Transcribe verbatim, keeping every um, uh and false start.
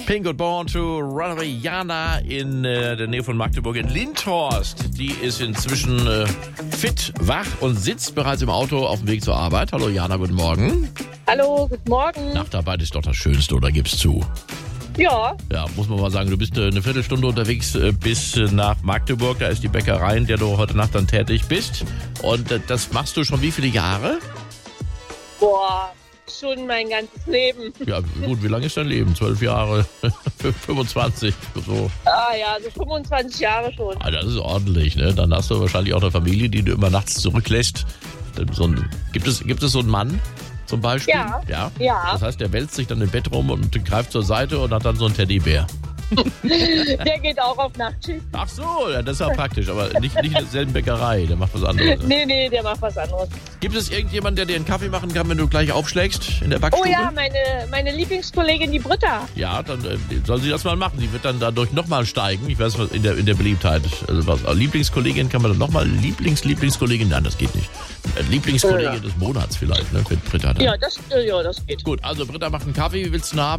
Pink und Born to Runaway. Jana in äh, der Nähe von Magdeburg in Lindhorst. Die ist inzwischen äh, fit, wach und sitzt bereits im Auto auf dem Weg zur Arbeit. Hallo Jana, guten Morgen. Hallo, guten Morgen. Nachtarbeit ist doch das Schönste, oder gibst zu? Ja. Ja, muss man mal sagen, du bist äh, eine Viertelstunde unterwegs äh, bis äh, nach Magdeburg. Da ist die Bäckerei, in der du heute Nacht dann tätig bist. Und äh, das machst du schon wie viele Jahre? Boah, schon mein ganzes Leben. Ja, gut, wie lange ist dein Leben? Zwölf Jahre? fünfundzwanzig? So. Ah ja, so fünfundzwanzig Jahre schon. Ah, das ist ordentlich, ne? Dann hast du wahrscheinlich auch eine Familie, die du immer nachts zurücklässt. So ein, gibt, es, gibt es so einen Mann zum Beispiel? Ja. ja. Ja. Das heißt, der wälzt sich dann im Bett rum und greift zur Seite und hat dann so einen Teddybär. Der geht auch auf Nachtschicht. Ach so, ja, das ist ja praktisch, aber nicht, nicht in derselben Bäckerei, der macht was anderes. Nee, nee, der macht was anderes. Gibt es irgendjemanden, der dir einen Kaffee machen kann, wenn du gleich aufschlägst in der Oh Backstube? ja, meine, meine Lieblingskollegin, die Britta. Ja, dann äh, soll sie das mal machen. Die wird dann dadurch nochmal steigen. Ich weiß was in der, in der Beliebtheit. Also was, Lieblingskollegin kann man dann nochmal. Lieblings, Lieblingskollegin, nein, das geht nicht. Äh, Lieblingskollegin Ja. des Monats vielleicht, ne? Für Britta dann. Ja, das, ja, das geht. Gut, also Britta macht einen Kaffee. Wie willst du ihn haben?